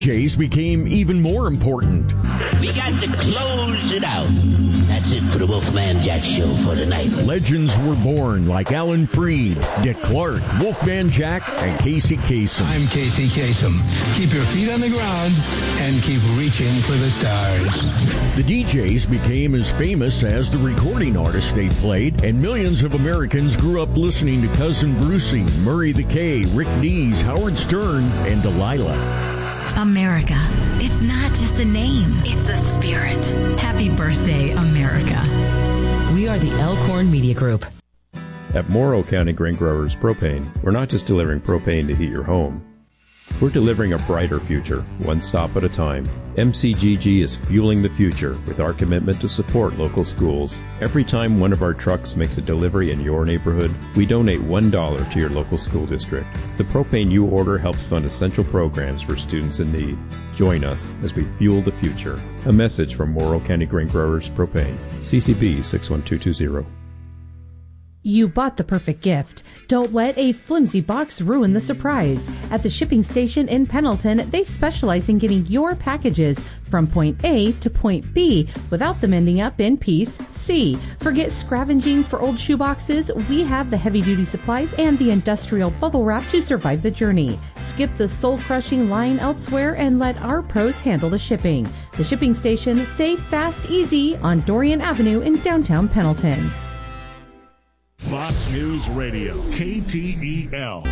DJs became even more important. We got to close it out. That's it for the Wolfman Jack Show for tonight. Legends were born like Alan Freed, Dick Clark, Wolfman Jack, and Casey Kasem. I'm Casey Kasem. Keep your feet on the ground and keep reaching for the stars. The DJs became as famous as the recording artists they played, and millions of Americans grew up listening to Cousin Brucey, Murray the K, Rick Dees, Howard Stern, and Delilah. America. It's not just a name, it's a spirit. Happy birthday, America. We are the Elkhorn Media Group. At Morrow County Grain Growers Propane, we're not just delivering propane to heat your home. We're delivering a brighter future, one stop at a time. MCGG is fueling the future with our commitment to support local schools. Every time one of our trucks makes a delivery in your neighborhood, we donate $1 to your local school district. The propane you order helps fund essential programs for students in need. Join us as we fuel the future. A message from Morrow County Grain Growers Propane. CCB 61220. You bought the perfect gift. Don't let a flimsy box ruin the surprise. At the shipping station in Pendleton, they specialize in getting your packages from point A to point B without them ending up in piece C. Forget scavenging for old shoeboxes. We have the heavy-duty supplies and the industrial bubble wrap to survive the journey. Skip the soul-crushing line elsewhere and let our pros handle the shipping. The shipping station, safe, fast, easy on Dorian Avenue in downtown Pendleton. Fox News Radio, KTEL.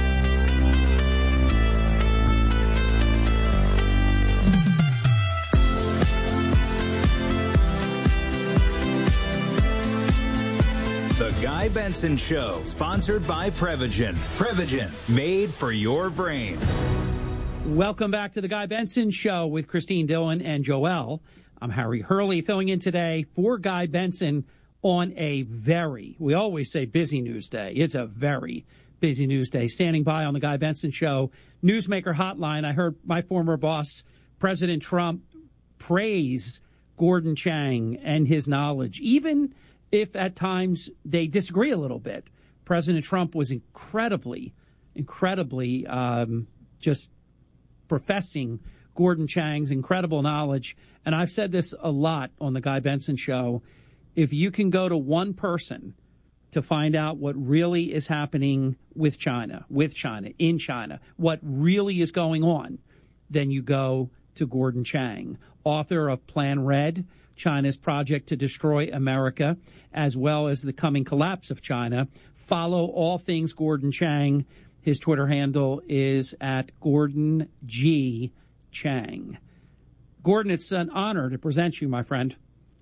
The Guy Benson Show, sponsored by Prevagen. Prevagen, made for your brain. Welcome back to the Guy Benson Show with Christine Dillon and Joel. I'm Harry Hurley, filling in today for Guy Benson on a we always say busy news day. It's a very busy news day. Standing by on the Guy Benson Show, Newsmaker Hotline. I heard my former boss, President Trump, praise Gordon Chang and his knowledge, even if at times they disagree a little bit. President Trump was incredibly just professing Gordon Chang's incredible knowledge. And I've said this a lot on the Guy Benson Show. If you can go to one person to find out what really is happening with China, in China, what really is going on, then you go to Gordon Chang, author of Plan Red, China's project to destroy America, as well as the coming collapse of China. Follow all things Gordon Chang. His Twitter handle is at Gordon G. Chang. Gordon, it's an honor to present you, my friend.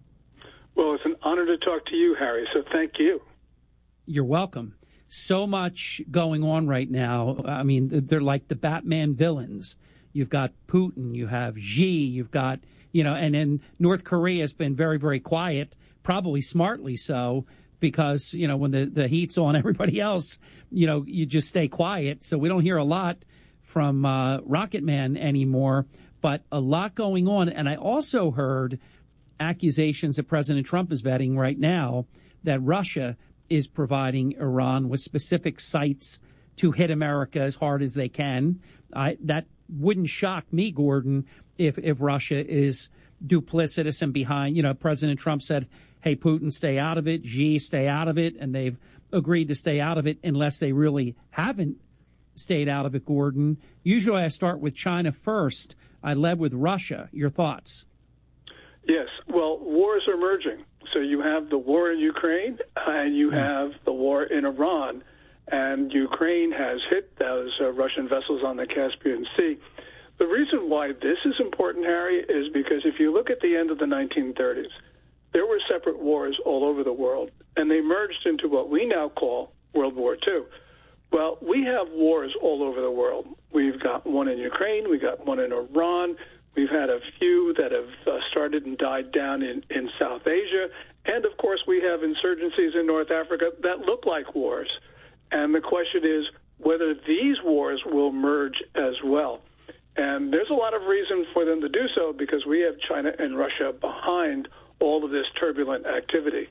Well, it's an honor to talk to you, Harry, so thank you. You're welcome. So much going on right now. I mean, they're like the Batman villains. You've got Putin, you have Xi, you've got, and then North Korea has been very, very quiet, probably smartly so, because, when the heat's on everybody else, you just stay quiet. So we don't hear a lot from Rocket Man anymore, but a lot going on. And I also heard accusations that President Trump is vetting right now that Russia is providing Iran with specific sites to hit America as hard as they can. That wouldn't shock me, Gordon, if Russia is duplicitous and behind. President Trump said, hey, Putin, stay out of it. Xi, stay out of it. And they've agreed to stay out of it unless they really haven't stayed out of it, Gordon. Usually I start with China first. I led with Russia. Your thoughts? Yes. Well, wars are merging. So you have the war in Ukraine and you have the war in Iran. And Ukraine has hit those Russian vessels on the Caspian Sea. The reason why this is important, Harry, is because if you look at the end of the 1930s, there were separate wars all over the world, and they merged into what we now call World War II. Well, we have wars all over the world. We've got one in Ukraine. We've got one in Iran. We've had a few that have started and died down in South Asia. And, of course, we have insurgencies in North Africa that look like wars. And the question is whether these wars will merge as well. And there's a lot of reason for them to do so because we have China and Russia behind all of this turbulent activity.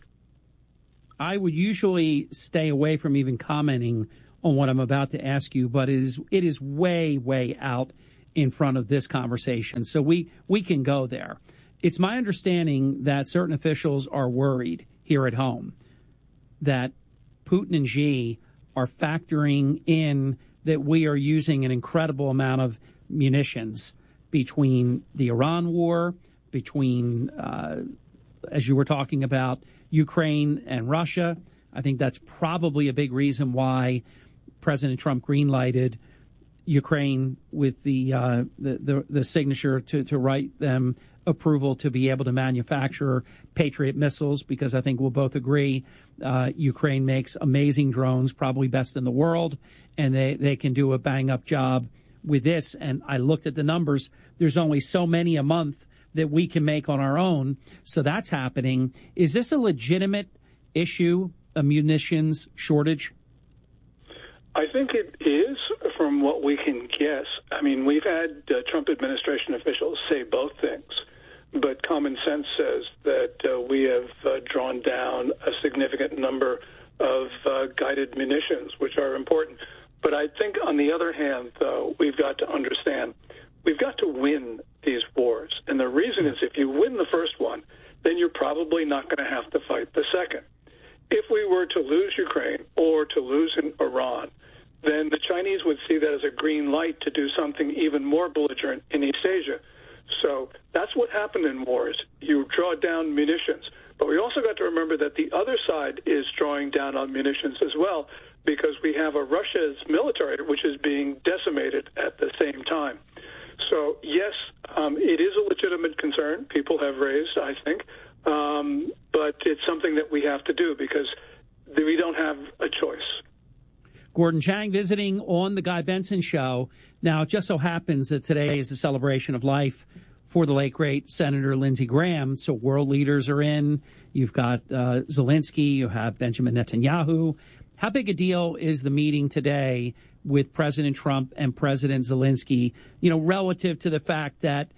I would usually stay away from even commenting on what I'm about to ask you, but it is way, way out in front of this conversation. So we can go there. It's my understanding that certain officials are worried here at home that Putin and Xi are factoring in that we are using an incredible amount of munitions between the Iran war, between, as you were talking about, Ukraine and Russia. I think that's probably a big reason why President Trump greenlighted Ukraine with the signature to write them approval to be able to manufacture Patriot missiles, because I think we'll both agree Ukraine makes amazing drones, probably best in the world, and they can do a bang-up job with this. And I looked at the numbers. There's only so many a month that we can make on our own, so that's happening. Is this a legitimate issue, a munitions shortage? I think it is, from what we can guess. I mean, we've had Trump administration officials say both things, but common sense says that we have drawn down a significant number of guided munitions, which are important. But I think, on the other hand, though, we've got to understand, we've got to win these wars. And the reason is, if you win the first one, then you're probably not going to have to fight the second. If we were to lose Ukraine or to lose in Iran, then the Chinese would see that as a green light to do something even more belligerent in East Asia. So that's what happened in wars. You draw down munitions. But we also got to remember that the other side is drawing down on munitions as well, because we have a Russia's military which is being decimated at the same time. So, yes, it is a legitimate concern people have raised, I think, but it's something that we have to do because we don't have a choice. Gordon Chang visiting on the Guy Benson Show. Now, it just so happens that today is a celebration of life for the late, great Senator Lindsey Graham. So world leaders are in. You've got Zelensky. You have Benjamin Netanyahu. How big a deal is the meeting today with President Trump and President Zelensky, relative to the fact that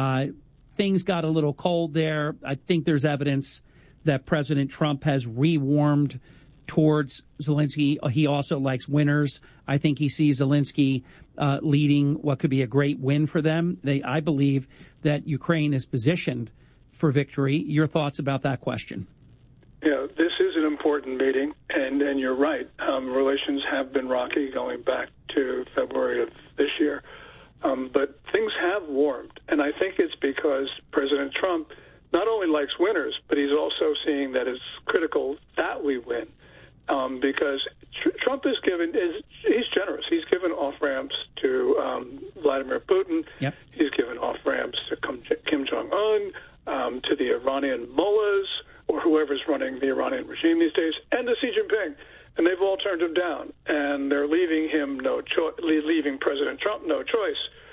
things got a little cold there? I think there's evidence that President Trump has re-warmed towards Zelensky. He also likes winners. I think he sees Zelensky leading what could be a great win for them. I believe that Ukraine is positioned for victory. Your thoughts about that question? Yeah, this is an important meeting, and you're right. Relations have been rocky going back to February of this year. But things have warmed, and I think it's because President Trump not only likes winners, but he's also seeing that it's critical that we win. Because Trump is he's generous. He's given off-ramps to Vladimir Putin. Yep. He's given off-ramps to Kim Jong-un, to the Iranian mullahs, or whoever's running the Iranian regime these days, and to Xi Jinping. And they've all turned him down, and they're leaving him leaving President Trump no choice.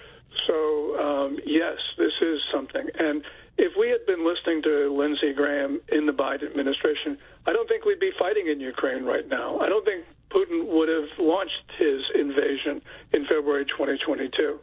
So, yes, this is something. And if we had been listening to Lindsey Graham in the Biden administration, I don't think we'd be fighting in Ukraine right now. I don't think Putin would have launched his invasion in February 2022.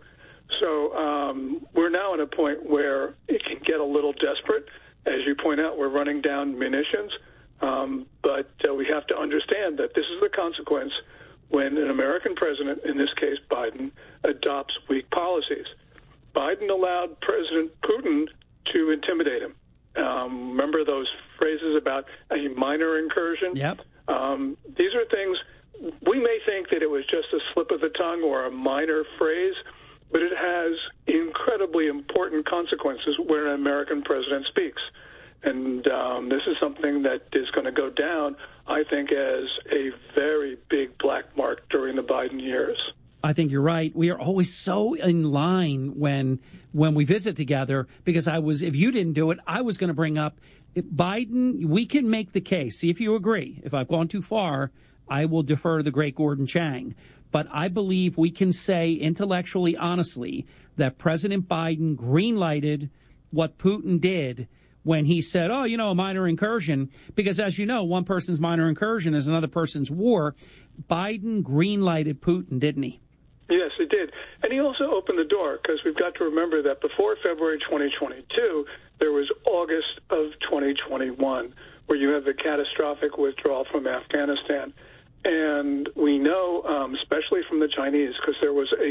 So we're now at a point where it can get a little desperate. As you point out, we're running down munitions, but we have to understand that this is the consequence when an American president, in this case Biden, adopts weak policies. Biden allowed President Putin to intimidate him. Remember those phrases about a minor incursion? Yep. These are things, we may think that it was just a slip of the tongue or a minor phrase, but it has incredibly important consequences when an American president speaks. And this is something that is going to go down, I think, as a very big black mark during the Biden years. I think you're right. We are always so in line when we visit together, because if you didn't do it, I was going to bring up Biden. We can make the case. See if you agree. If I've gone too far, I will defer to the great Gordon Chang. But I believe we can say intellectually, honestly, that President Biden greenlighted what Putin did when he said, a minor incursion, because as you know, one person's minor incursion is another person's war. Biden greenlighted Putin, didn't he? Yes, he did. And he also opened the door, because we've got to remember that before February 2022, there was August of 2021, where you had the catastrophic withdrawal from Afghanistan. And we know, especially from the Chinese, because there was a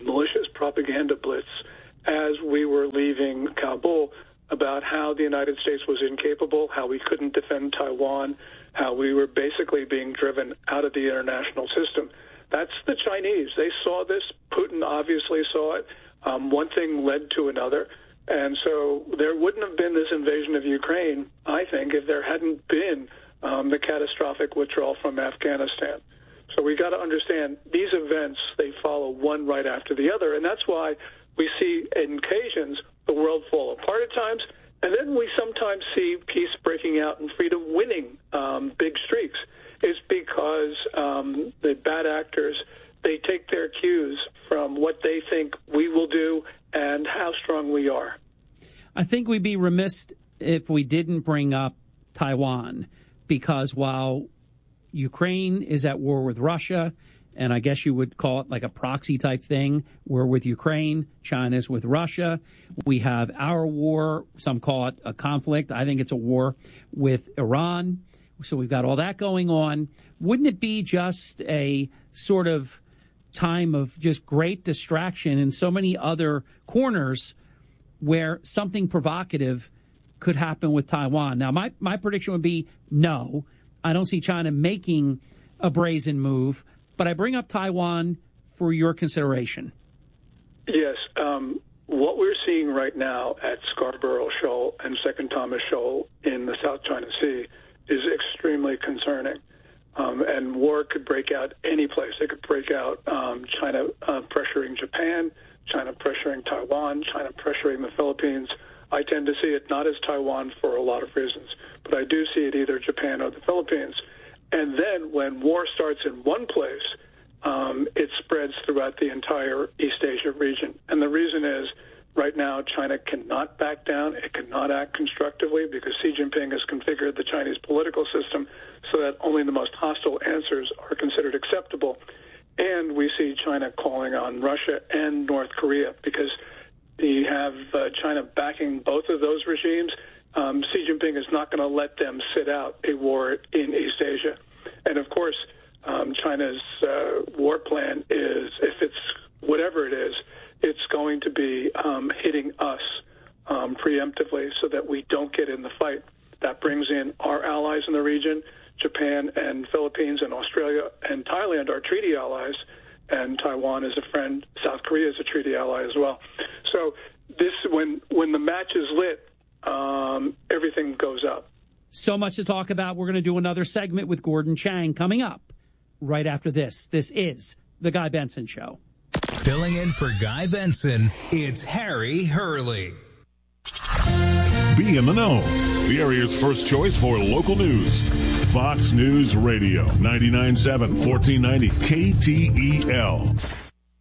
malicious propaganda blitz as we were leaving Kabul about how the United States was incapable, how we couldn't defend Taiwan, how we were basically being driven out of the international system. That's the Chinese. They saw this. Putin obviously saw it. One thing led to another. And so there wouldn't have been this invasion of Ukraine, I think, if there hadn't been the catastrophic withdrawal from Afghanistan. So we got to understand these events, they follow one right after the other. And that's why we see, in occasions, the world fall apart at times. And then we sometimes see peace breaking out and freedom winning big streaks. It's because the bad actors, they take their cues from what they think we will do and how strong we are. I think we'd be remiss if we didn't bring up Taiwan, because while Ukraine is at war with Russia, and I guess you would call it like a proxy type thing, we're with Ukraine, China's with Russia. We have our war, some call it a conflict. I think it's a war with Iran. So we've got all that going on. Wouldn't it be just a sort of time of just great distraction in so many other corners where something provocative could happen with Taiwan? Now, my prediction would be no. I don't see China making a brazen move, but I bring up Taiwan for your consideration. Yes. What we're seeing right now at Scarborough Shoal and Second Thomas Shoal in the South China Sea is extremely concerning. And war could break out any place. It could break out China pressuring Japan, China pressuring Taiwan, China pressuring the Philippines. I tend to see it not as Taiwan for a lot of reasons, but I do see it either Japan or the Philippines. And then when war starts in one place, it spreads throughout the entire East Asia region. And the reason is, right now, China cannot back down. It cannot act constructively because Xi Jinping has configured the Chinese political system so that only the most hostile answers are considered acceptable. And we see China calling on Russia and North Korea because you have China backing both of those regimes. Xi Jinping is not going to let them sit out a war in East Asia. And, of course, China's war plan is, if it's whatever it is, it's going to be hitting us preemptively so that we don't get in the fight. That brings in our allies in the region. Japan and Philippines and Australia and Thailand are treaty allies, and Taiwan is a friend. South Korea is a treaty ally as well. So this, when the match is lit, everything goes up. So much to talk about. We're going to do another segment with Gordon Chang coming up right after this. This is The Guy Benson Show. Filling in for Guy Benson, it's Harry Hurley. Be in the know. The area's first choice for local news. Fox News Radio, 99.7, 1490 KTEL.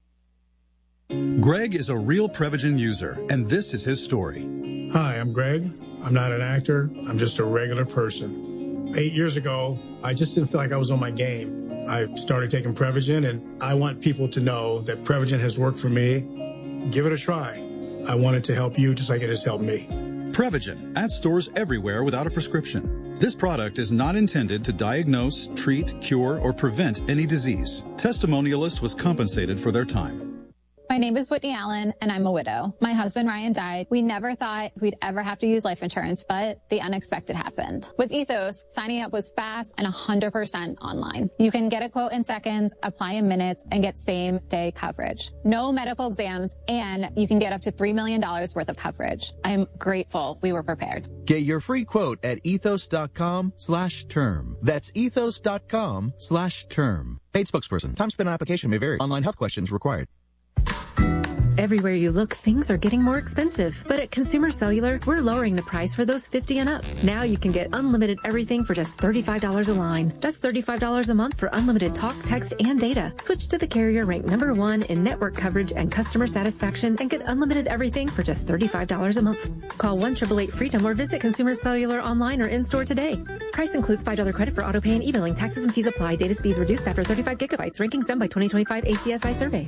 Greg is a real Prevagen user, and this is his story. Hi, I'm Greg. I'm not an actor. I'm just a regular person. 8 years ago, I just didn't feel like I was on my game. I started taking Prevagen, and I want people to know that Prevagen has worked for me. Give it a try. I want it to help you just like it has helped me. Prevagen, at stores everywhere without a prescription. This product is not intended to diagnose, treat, cure, or prevent any disease. Testimonialist was compensated for their time. My name is Whitney Allen, and I'm a widow. My husband, Ryan, died. We never thought we'd ever have to use life insurance, but the unexpected happened. With Ethos, signing up was fast and 100% online. You can get a quote in seconds, apply in minutes, and get same-day coverage. No medical exams, and you can get up to $3 million worth of coverage. I'm grateful we were prepared. Get your free quote at ethos.com/term. That's ethos.com/term. Paid spokesperson. Time spent on application may vary. Online health questions required. Everywhere you look, things are getting more expensive. But at Consumer Cellular, we're lowering the price for those 50 and up. Now you can get unlimited everything for just $35 a line. That's $35 a month for unlimited talk, text, and data. Switch to the carrier ranked #1 in network coverage and customer satisfaction and get unlimited everything for just $35 a month. Call 1-888-FREEDOM or visit Consumer Cellular online or in-store today. Price includes $5 credit for auto pay and e-billing. Taxes and fees apply. Data speeds reduced after 35 gigabytes. Rankings done by 2025 ACSI survey.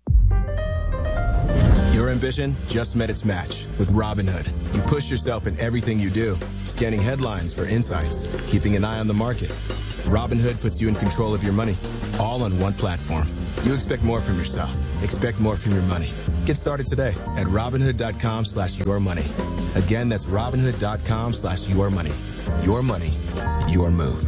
Your ambition just met its match with Robinhood. You push yourself in everything you do, scanning headlines for insights, keeping an eye on the market. Robinhood puts you in control of your money, all on one platform. You expect more from yourself. Expect more from your money. Get started today at Robinhood.com/yourmoney. Again, that's Robinhood.com/yourmoney. Your money, your move.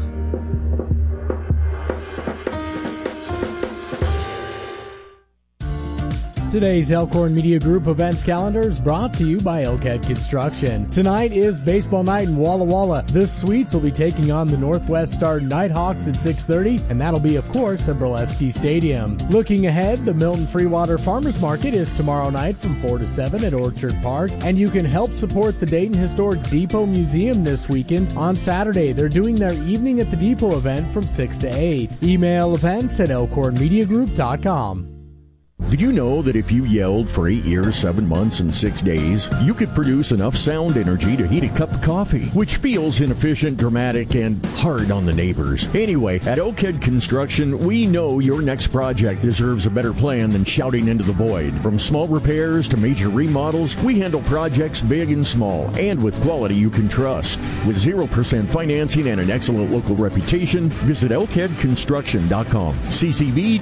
Today's Elkhorn Media Group events calendar is brought to you by Elkhead Construction. Tonight is baseball night in Walla Walla. The Sweets will be taking on the Northwest Star Nighthawks at 6:30, and that'll be, of course, at Brolesky Stadium. Looking ahead, the Milton Freewater Farmers Market is tomorrow night from 4 to 7 at Orchard Park, and you can help support the Dayton Historic Depot Museum this weekend. On Saturday, they're doing their Evening at the Depot event from 6 to 8. Email events at elkhornmediagroup.com. Did you know that if you yelled for 8 years, 7 months, and 6 days, you could produce enough sound energy to heat a cup of coffee, which feels inefficient, dramatic, and hard on the neighbors? Anyway, at Elkhead Construction, we know your next project deserves a better plan than shouting into the void. From small repairs to major remodels, we handle projects big and small, and with quality you can trust. With 0% financing and an excellent local reputation, visit elkheadconstruction.com. CCV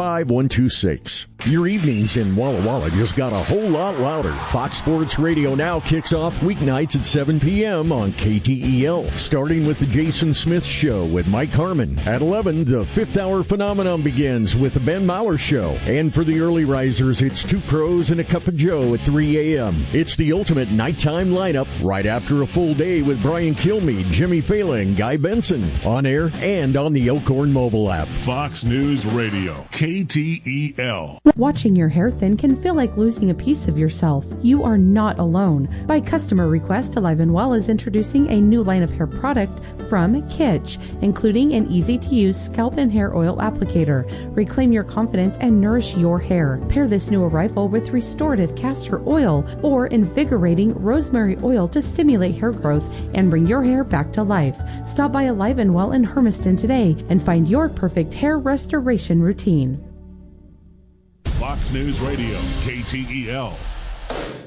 245126. Your evenings in Walla Walla just got a whole lot louder. Fox Sports Radio now kicks off weeknights at 7 p.m. on KTEL, starting with the Jason Smith Show with Mike Harmon. At 11, the Fifth Hour Phenomenon begins with the Ben Maurer Show. And for the early risers, it's Two Pros and a Cup of Joe at 3 a.m. It's the ultimate nighttime lineup right after a full day with Brian Kilmeade, Jimmy Fallon, and Guy Benson. On air and on the Elkhorn mobile app. Fox News Radio, KTEL. Watching your hair thin can feel like losing a piece of yourself. You are not alone. By customer request, Alive and Well is introducing a new line of hair product from Kitsch, including an easy-to-use scalp and hair oil applicator. Reclaim your confidence and nourish your hair. Pair this new arrival with restorative castor oil or invigorating rosemary oil to stimulate hair growth and bring your hair back to life. Stop by Alive and Well in Hermiston today and find your perfect hair restoration routine. Fox News Radio, KTEL.